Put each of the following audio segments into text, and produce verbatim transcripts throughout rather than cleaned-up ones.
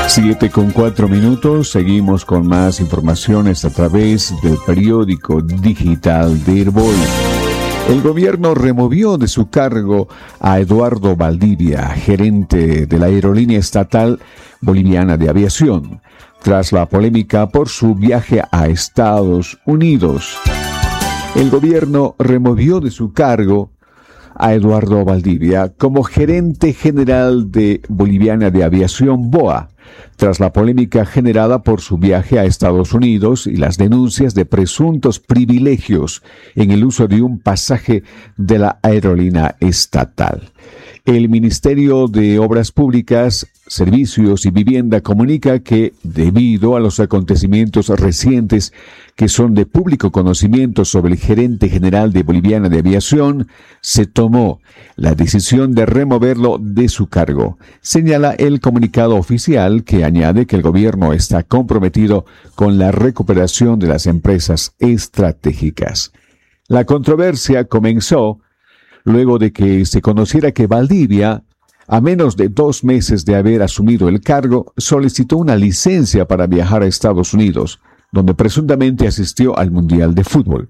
Siete con cuatro minutos, seguimos con más informaciones a través del periódico digital de Herboy. El gobierno removió de su cargo a Eduardo Valdivia, gerente de la aerolínea estatal boliviana de aviación, tras la polémica por su viaje a Estados Unidos. El gobierno removió de su cargo a Eduardo Valdivia como gerente general de Boliviana de Aviación B O A, tras la polémica generada por su viaje a Estados Unidos y las denuncias de presuntos privilegios en el uso de un pasaje de la aerolínea estatal. El Ministerio de Obras Públicas, Servicios y Vivienda comunica que, debido a los acontecimientos recientes que son de público conocimiento sobre el gerente general de Boliviana de Aviación, se tomó la decisión de removerlo de su cargo. Señala el comunicado oficial, que añade que el gobierno está comprometido con la recuperación de las empresas estratégicas. La controversia comenzó luego de que se conociera que Valdivia, a menos de dos meses de haber asumido el cargo, solicitó una licencia para viajar a Estados Unidos, donde presuntamente asistió al Mundial de Fútbol.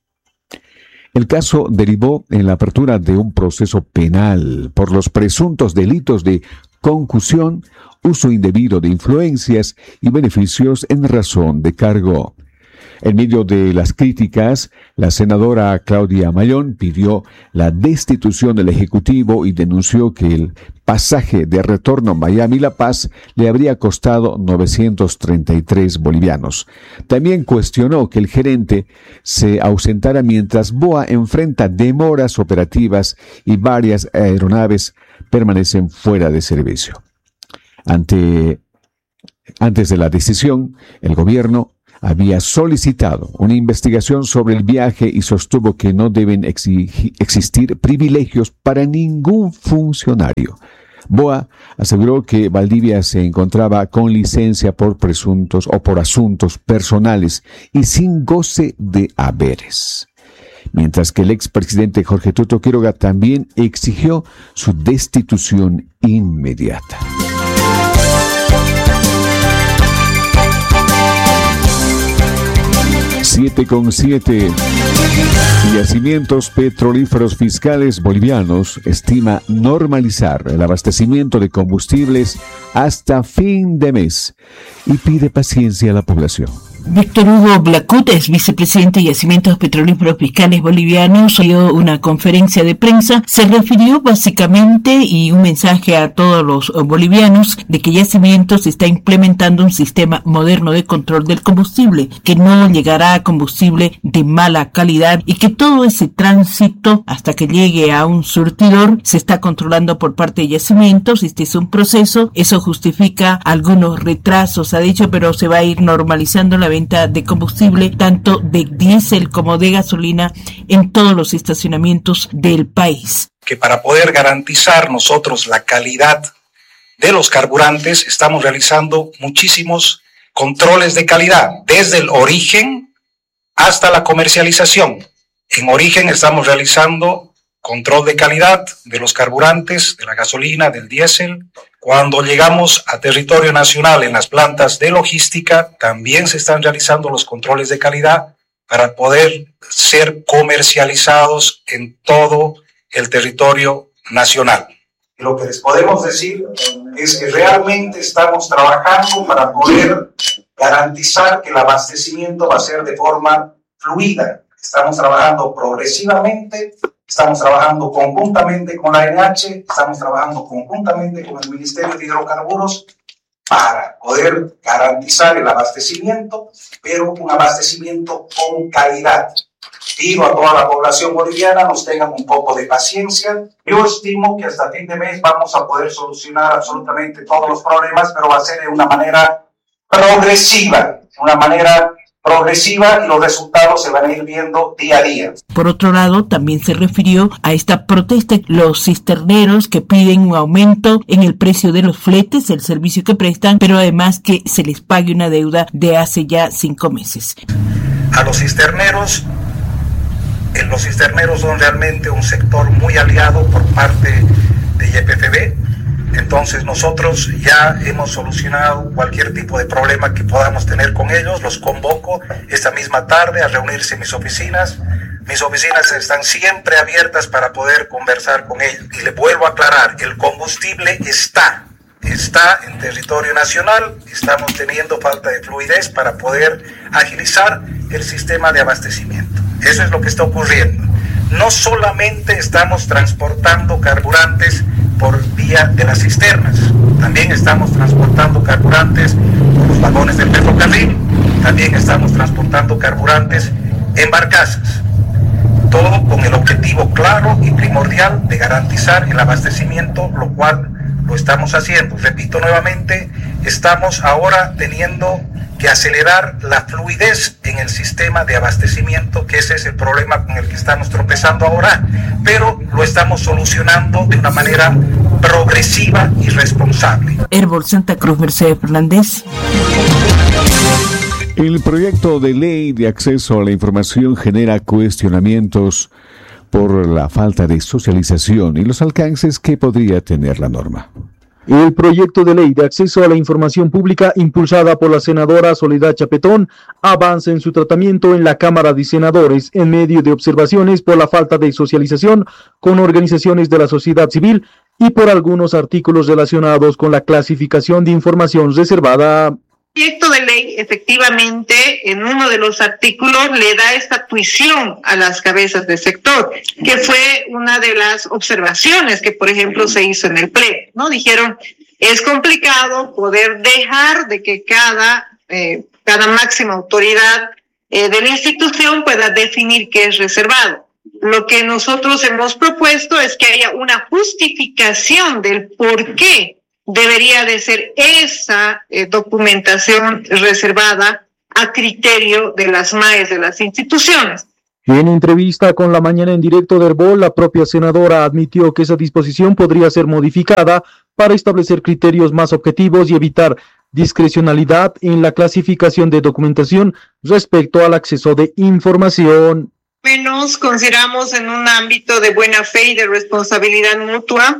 El caso derivó en la apertura de un proceso penal por los presuntos delitos de concusión, uso indebido de influencias y beneficios en razón de cargo. En medio de las críticas, la senadora Claudia Mayón pidió la destitución del Ejecutivo y denunció que el pasaje de retorno Miami-La Paz le habría costado novecientos treinta y tres bolivianos. También cuestionó que el gerente se ausentara mientras B O A enfrenta demoras operativas y varias aeronaves permanecen fuera de servicio. Ante, antes de la decisión, el gobierno había solicitado una investigación sobre el viaje y sostuvo que no deben exigir, existir privilegios para ningún funcionario. B O A aseguró que Valdivia se encontraba con licencia por presuntos o por asuntos personales y sin goce de haberes. Mientras que el expresidente Jorge Tuto Quiroga también exigió su destitución inmediata. siete con siete. Yacimientos petrolíferos fiscales bolivianos estima normalizar el abastecimiento de combustibles hasta fin de mes y pide paciencia a la población. Víctor Hugo Blacut es vicepresidente de Yacimientos Petrolíferos Fiscales Bolivianos, dio una conferencia de prensa, se refirió básicamente y un mensaje a todos los bolivianos de que Yacimientos está implementando un sistema moderno de control del combustible, que no llegará a combustible de mala calidad y que todo ese tránsito hasta que llegue a un surtidor se está controlando por parte de Yacimientos. Este es un proceso, eso justifica algunos retrasos, ha dicho, pero se va a ir normalizando la venta de combustible, tanto de diésel como de gasolina, en todos los estacionamientos del país. Que para poder garantizar nosotros la calidad de los carburantes, estamos realizando muchísimos controles de calidad, desde el origen hasta la comercialización. En origen estamos realizando control de calidad de los carburantes, de la gasolina, del diésel. Cuando llegamos a territorio nacional en las plantas de logística, también se están realizando los controles de calidad para poder ser comercializados en todo el territorio nacional. Lo que les podemos decir es que realmente estamos trabajando para poder garantizar que el abastecimiento va a ser de forma fluida. Estamos trabajando progresivamente. Estamos trabajando conjuntamente con la N H, estamos trabajando conjuntamente con el Ministerio de Hidrocarburos para poder garantizar el abastecimiento, pero un abastecimiento con calidad. Pido a toda la población boliviana nos tengan un poco de paciencia. Yo estimo que hasta fin de mes vamos a poder solucionar absolutamente todos los problemas, pero va a ser de una manera progresiva, de una manera progresiva y los resultados se van a ir viendo día a día. Por otro lado, también se refirió a esta protesta los cisterneros que piden un aumento en el precio de los fletes, el servicio que prestan, pero además que se les pague una deuda de hace ya cinco meses. A los cisterneros, eh, los cisterneros son realmente un sector muy aliado por parte de Y P F B. Entonces nosotros ya hemos solucionado cualquier tipo de problema que podamos tener con ellos. Los convoco esta misma tarde a reunirse en mis oficinas. Mis oficinas están siempre abiertas para poder conversar con ellos. Y les vuelvo a aclarar, el combustible está, está en territorio nacional. Estamos teniendo falta de fluidez para poder agilizar el sistema de abastecimiento. Eso es lo que está ocurriendo. No solamente estamos transportando carburantes por vía de las cisternas, también estamos transportando carburantes por los vagones del ferrocarril, también estamos transportando carburantes en barcazas, todo con el objetivo claro y primordial de garantizar el abastecimiento, lo cual lo estamos haciendo. Repito nuevamente, estamos ahora teniendo que acelerar la fluidez en el sistema de abastecimiento, que ese es el problema con el que estamos tropezando ahora, pero lo estamos solucionando de una manera progresiva y responsable. Herbol Santa Cruz, Mercedes Fernández. El proyecto de ley de acceso a la información genera cuestionamientos por la falta de socialización y los alcances que podría tener la norma. El proyecto de ley de acceso a la información pública impulsada por la senadora Soledad Chapetón avanza en su tratamiento en la Cámara de Senadores en medio de observaciones por la falta de socialización con organizaciones de la sociedad civil y por algunos artículos relacionados con la clasificación de información reservada. El proyecto de ley, efectivamente, en uno de los artículos le da esta tuición a las cabezas de sector, que fue una de las observaciones que, por ejemplo, se hizo en el Pleno, ¿no? Dijeron, es complicado poder dejar de que cada, eh, cada máxima autoridad eh, de la institución pueda definir qué es reservado. Lo que nosotros hemos propuesto es que haya una justificación del por qué debería de ser esa eh, documentación reservada a criterio de las M A E S de las instituciones. En entrevista con La Mañana en Directo de Herbol, la propia senadora admitió que esa disposición podría ser modificada para establecer criterios más objetivos y evitar discrecionalidad en la clasificación de documentación respecto al acceso de información. Menos consideramos en un ámbito de buena fe y de responsabilidad mutua,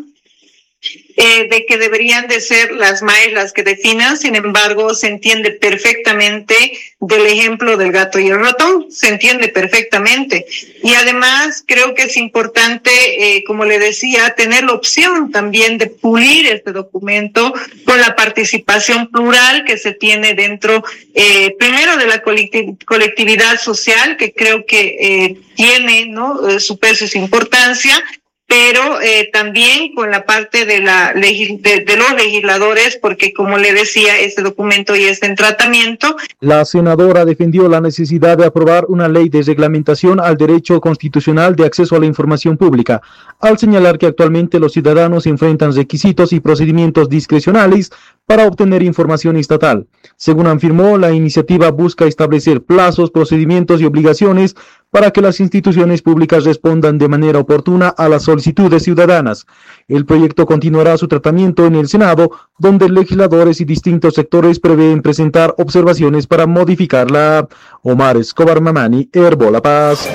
Eh, de que deberían de ser las M A E S las que definan. Sin embargo, se entiende perfectamente del ejemplo del gato y el ratón, se entiende perfectamente. Y además creo que es importante, eh, como le decía, tener la opción también de pulir este documento con la participación plural que se tiene dentro, eh, primero de la colectivi- colectividad social, que creo que eh, tiene, ¿no?, eh, su peso y su importancia, pero eh, también con la parte de, la legis- de, de los legisladores, porque como le decía, este documento ya está en tratamiento. La senadora defendió la necesidad de aprobar una ley de reglamentación al derecho constitucional de acceso a la información pública, al señalar que actualmente los ciudadanos enfrentan requisitos y procedimientos discrecionales para obtener información estatal. Según afirmó, la iniciativa busca establecer plazos, procedimientos y obligaciones para que las instituciones públicas respondan de manera oportuna a las solicitudes ciudadanas. El proyecto continuará su tratamiento en el Senado, donde legisladores y distintos sectores prevén presentar observaciones para modificarla. Omar Escobar Mamani, Herbol La Paz.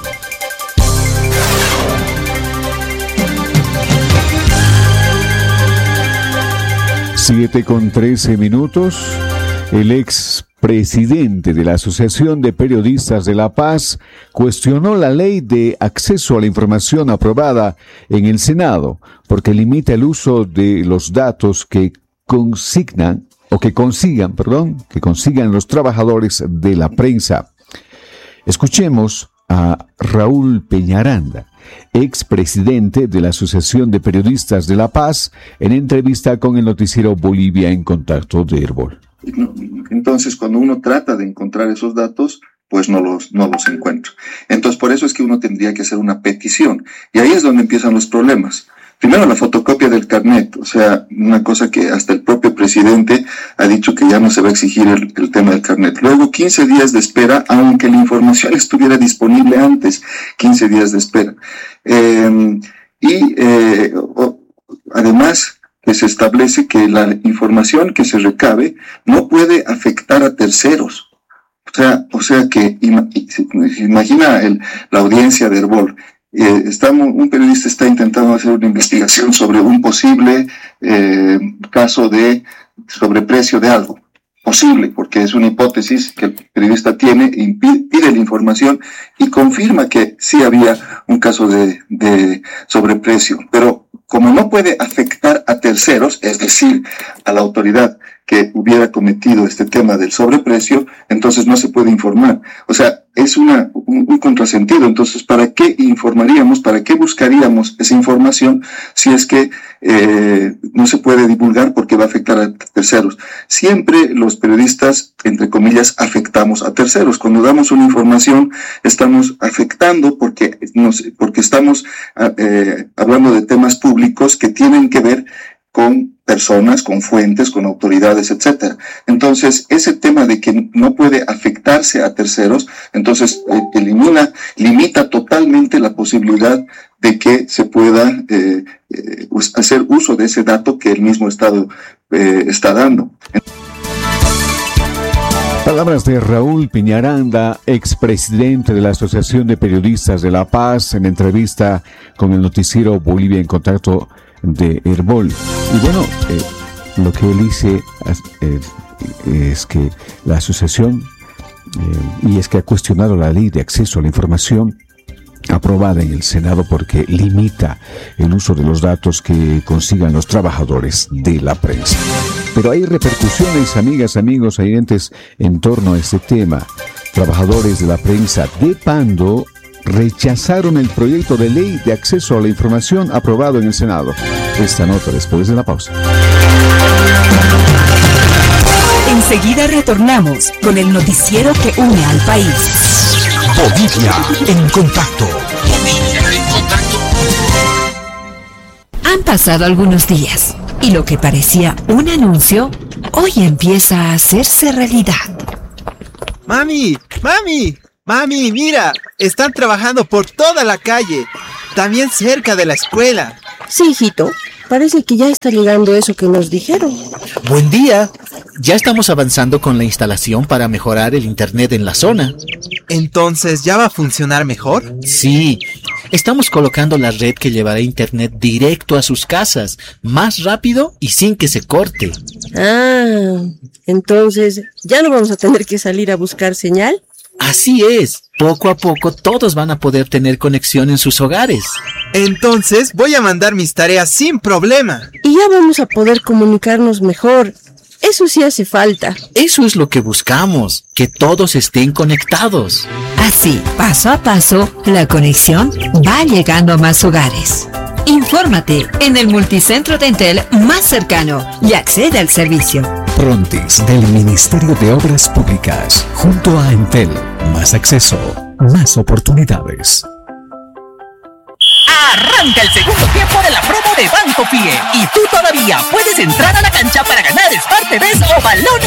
Siete con trece minutos. El ex presidente de la Asociación de Periodistas de La Paz cuestionó la ley de acceso a la información aprobada en el Senado porque limita el uso de los datos que consignan o que consigan, perdón, que consigan los trabajadores de la prensa. Escuchemos a Raúl Peñaranda, expresidente de la Asociación de Periodistas de La Paz, en entrevista con el noticiero Bolivia en Contacto de Herbol. Entonces, cuando uno trata de encontrar esos datos, pues no los, no los encuentra. Entonces, por eso es que uno tendría que hacer una petición. Y ahí es donde empiezan los problemas. Primero, la fotocopia del carnet, o sea, una cosa que hasta el propio presidente ha dicho que ya no se va a exigir el, el tema del carnet. Luego, quince días de espera, aunque la información estuviera disponible antes, quince días de espera. Eh, y eh, o, además, que se establece que la información que se recabe no puede afectar a terceros. O sea, o sea que ima, imagina el, la audiencia de Herbol, eh, estamos, un periodista está intentando hacer una investigación sobre un posible eh, caso de sobreprecio de algo. Posible, porque es una hipótesis que el periodista tiene, impide, pide la información y confirma que sí había un caso de, de sobreprecio. Pero como no puede afectar a terceros, es decir, a la autoridad que hubiera cometido este tema del sobreprecio, entonces no se puede informar. O sea, es una, un, un contrasentido. Entonces, ¿para qué informaríamos, para qué buscaríamos esa información si es que eh, no se puede divulgar porque va a afectar a terceros? Siempre los periodistas, entre comillas, afectamos a terceros. Cuando damos una información, estamos afectando porque, nos, porque estamos eh, hablando de temas públicos que tienen que ver con personas, con fuentes, con autoridades, etcétera. Entonces, ese tema de que no puede afectarse a terceros, entonces eh, elimina, limita totalmente la posibilidad de que se pueda eh, eh, hacer uso de ese dato que el mismo Estado eh, está dando. Palabras de Raúl Piñaranda, expresidente de la Asociación de Periodistas de La Paz, en entrevista con el noticiero Bolivia en Contacto de Herbol. Y bueno, eh, lo que él dice eh, es que la asociación, eh, y es que ha cuestionado la ley de acceso a la información aprobada en el Senado porque limita el uso de los datos que consigan los trabajadores de la prensa. Pero hay repercusiones, amigas, amigos, oyentes, en torno a este tema. Trabajadores de la prensa de Pando rechazaron el proyecto de ley de acceso a la información aprobado en el Senado. Esta nota después de la pausa. Enseguida retornamos con el noticiero que une al país. Bolivia en contacto. Bolivia en contacto. Han pasado algunos días y lo que parecía un anuncio hoy empieza a hacerse realidad. ¡Mami! ¡Mami! ¡Mami, mira! Están trabajando por toda la calle, también cerca de la escuela. Sí, hijito. Parece que ya está llegando eso que nos dijeron. Buen día. Ya estamos avanzando con la instalación para mejorar el internet en la zona. ¿Entonces ya va a funcionar mejor? Sí. Estamos colocando la red que llevará internet directo a sus casas, más rápido y sin que se corte. Ah, entonces, ¿ya no vamos a tener que salir a buscar señal? Así es. Poco a poco todos van a poder tener conexión en sus hogares. Entonces voy a mandar mis tareas sin problema. Y ya vamos a poder comunicarnos mejor. Eso sí hace falta. Eso es lo que buscamos, que todos estén conectados. Así, paso a paso, la conexión va llegando a más hogares. Infórmate en el multicentro de Entel más cercano y accede al servicio. Prontis del Ministerio de Obras Públicas, junto a Entel. Más acceso, más oportunidades. Arranca el segundo tiempo de la promo de Banco Pie y tú todavía puedes entrar a la cancha para ganar Smart T Vs o balones